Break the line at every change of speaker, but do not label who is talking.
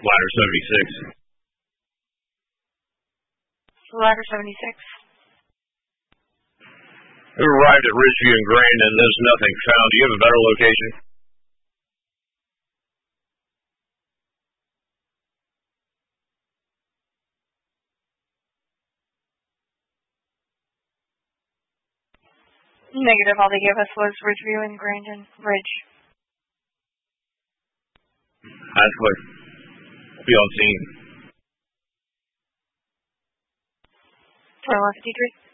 Ladder 76.
Ladder 76.
We arrived at Ridgeview and Grandin. There's nothing found. Do you have a better location?
Negative. All they gave us was Ridgeview and Grandin Ridge.
That's clear. Be on scene.
2153.